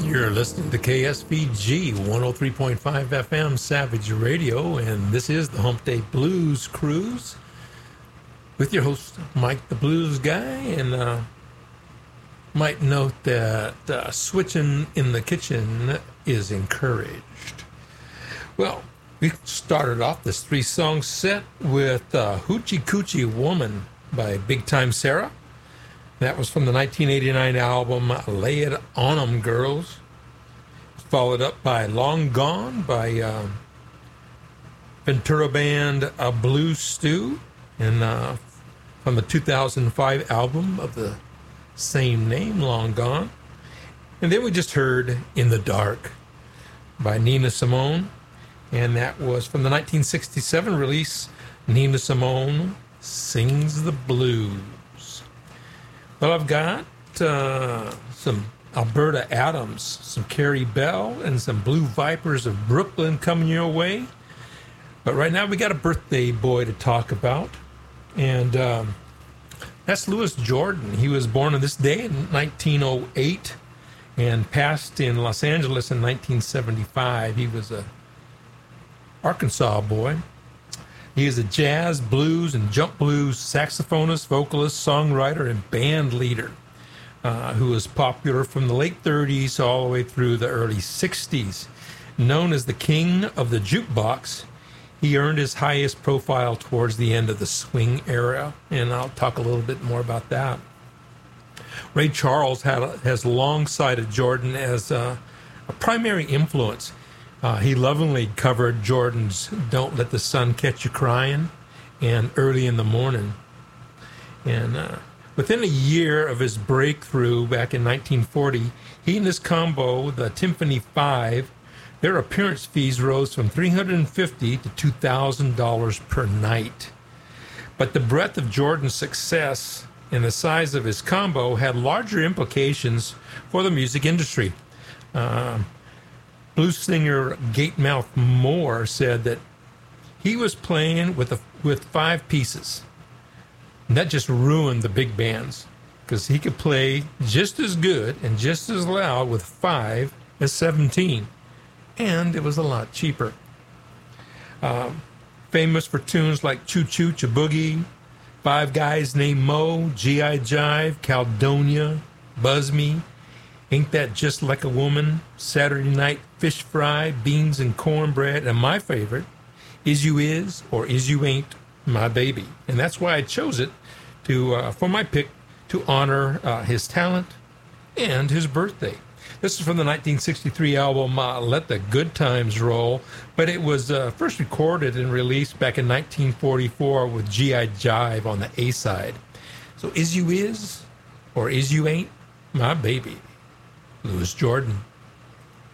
You're listening to KSVG 103.5 FM Savage Radio, and this is the Hump Day Blues Cruise with your host, Mike the Blues Guy. And might note that switching in the kitchen is encouraged. Well, we started off this three-song set with Hoochie Coochie Woman by Big Time Sarah. That was from the 1989 album Lay It On 'Em Girls. Followed up by Long Gone by Ventura Band Blue Stew, and from the 2005 album of the same name, Long Gone. And then we just heard In the Dark by Nina Simone, and that was from the 1967 release Nina Simone Sings the Blues. Well, I've got some Alberta Adams, some Carrie Bell, and some Blue Vipers of Brooklyn coming your way. But right now we got a birthday boy to talk about, and that's Louis Jordan. He was born on this day in 1908 and passed in Los Angeles in 1975. He was a Arkansas boy. He is a jazz, blues, and jump blues saxophonist, vocalist, songwriter, and band leader who was popular from the late 30s all the way through the early 60s. Known as the King of the Jukebox, he earned his highest profile towards the end of the swing era, and I'll talk a little bit more about that. Ray Charles has long cited Jordan as a primary influence. He lovingly covered Jordan's Don't Let the Sun Catch You Crying and Early in the Morning. And within a year of his breakthrough back in 1940, he and his combo, the Timpani Five, their appearance fees rose from $350 to $2,000 per night. But the breadth of Jordan's success and the size of his combo had larger implications for the music industry. Blues singer Gatemouth Moore said that he was playing with five pieces. And that just ruined the big bands, because he could play just as good and just as loud with 5 as 17. And it was a lot cheaper. Famous for tunes like Choo Choo Boogie, Five Guys Named Mo, G.I. Jive, Caledonia, Buzz Me, Ain't That Just Like a Woman, Saturday Night Fish Fry, Beans and Cornbread, and my favorite, Is You Is or Is You Ain't My Baby. And that's why I chose it for my pick to honor his talent and his birthday. This is from the 1963 album Let the Good Times Roll, but it was first recorded and released back in 1944 with G.I. Jive on the A-side. So Is You Is or Is You Ain't My Baby? Louis Jordan.